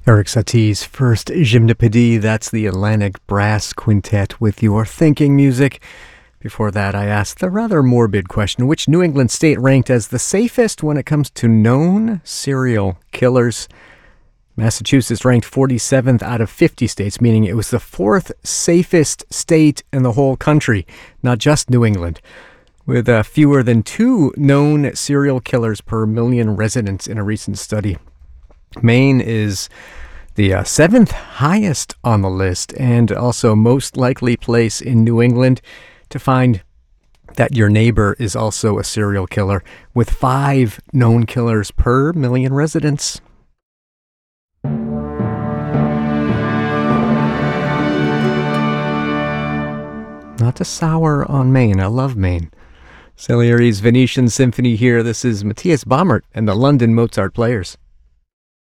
Eric Satie's first Gymnopédie, that's the Atlantic Brass Quintet with your thinking music. Before that, I asked the rather morbid question, which New England state ranked as the safest when it comes to known serial killers? Massachusetts ranked 47th out of 50 states, meaning it was the fourth safest state in the whole country, not just New England, with fewer than 2 known serial killers per million residents in a recent study. Maine is the 7th highest on the list and also most likely place in New England to find that your neighbor is also a serial killer, with 5 known killers per million residents. Not to sour on Maine. I love Maine. Salieri's Venetian Symphony here. This is Matthias Baumert and the London Mozart Players.